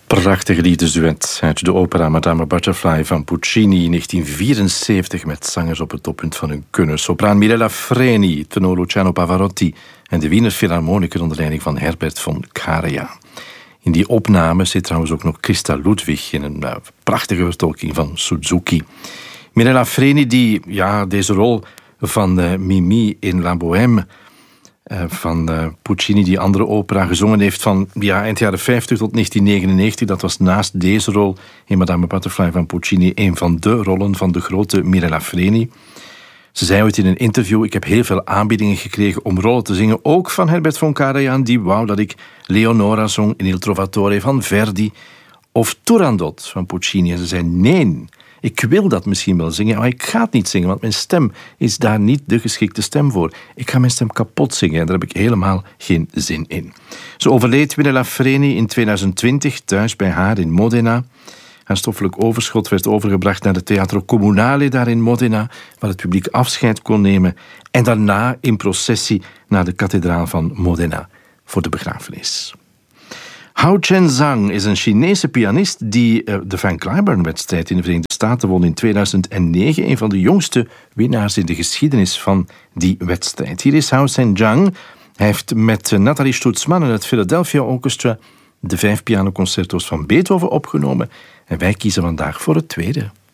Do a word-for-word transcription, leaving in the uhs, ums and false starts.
Prachtige liefdesduet uit de opera Madame Butterfly van Puccini negentien vierenzeventig met zangers op het toppunt van hun kunnen. Sopraan Mirella Freni, tenor Luciano Pavarotti en de Wiener Philharmoniker onder leiding van Herbert von Karajan. In die opname zit trouwens ook nog Christa Ludwig in een uh, prachtige vertolking van Suzuki. Mirella Freni die ja, deze rol van uh, Mimi in La Bohème Uh, van uh, Puccini, die andere opera, gezongen heeft van ja, eind jaren vijftig tot negentien negenennegentig. Dat was naast deze rol in Madame Butterfly van Puccini een van de rollen van de grote Mirella Freni. Ze zei ooit in een interview: ik heb heel veel aanbiedingen gekregen om rollen te zingen, ook van Herbert von Karajan, die wou dat ik Leonora zong in Il Trovatore van Verdi of Turandot van Puccini. En ze zei nee, ik wil dat misschien wel zingen, maar ik ga het niet zingen, want mijn stem is daar niet de geschikte stem voor. Ik ga mijn stem kapot zingen en daar heb ik helemaal geen zin in. Ze overleed Mirella Freni in tweeduizend twintig thuis bij haar in Modena. Haar stoffelijk overschot werd overgebracht naar de Teatro Comunale daar in Modena, waar het publiek afscheid kon nemen, en daarna in processie naar de kathedraal van Modena voor de begrafenis. Hao Chen-zhang is een Chinese pianist die uh, de Van Cliburn-wedstrijd in de Verenigde Staten won in tweeduizend negen. Een van de jongste winnaars in de geschiedenis van die wedstrijd. Hier is Hao Chen-zhang. Hij heeft met uh, Nathalie Stutzmann en het Philadelphia Orchestra de vijf pianoconcerto's van Beethoven opgenomen. En wij kiezen vandaag voor het tweede.